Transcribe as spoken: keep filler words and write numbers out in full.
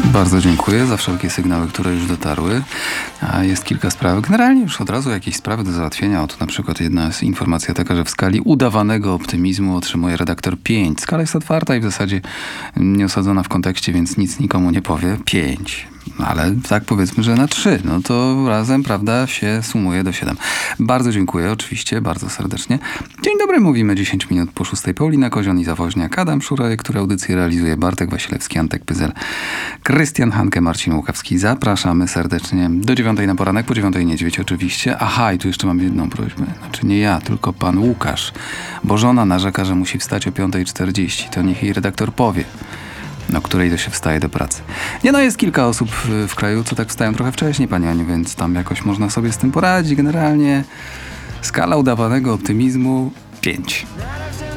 Bardzo dziękuję za wszelkie sygnały, które już dotarły. A jest kilka spraw. Generalnie już od razu jakieś sprawy do załatwienia. Oto na przykład jedna jest informacja taka, że w skali udawanego optymizmu otrzymuje redaktor pięć. Skala jest otwarta i w zasadzie nie osadzona w kontekście, więc nic nikomu nie powie. pięć. Ale tak powiedzmy, że na trzy. No to razem, prawda, się sumuje do siedem. Bardzo dziękuję, oczywiście, bardzo serdecznie. Dzień dobry, mówimy dziesięć minut po szóstej. Paulina Kozion i Zawoźniak, Adam Szuraj, który audycję realizuje, Bartek Wasilewski, Antek Pyzel, Krystian Hanke, Marcin Łukawski. Zapraszamy serdecznie do dziewiątej na poranek, po dziewiątej niedźwiedź oczywiście. Aha, i tu jeszcze mam jedną prośbę. Znaczy nie ja, tylko pan Łukasz. Bo żona narzeka, że musi wstać o piąta czterdzieści. To niech jej redaktor powie, o której to się wstaje do pracy. Nie no, jest kilka osób w, w kraju, co tak wstają trochę wcześniej, pani Aniu, więc tam jakoś można sobie z tym poradzić. Generalnie skala udawanego optymizmu pięć.